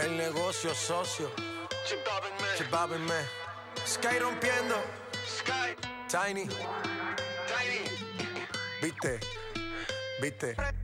El negocio socio. Chip Man. Sky rompiendo. Sky. Tiny. Tiny. Viste.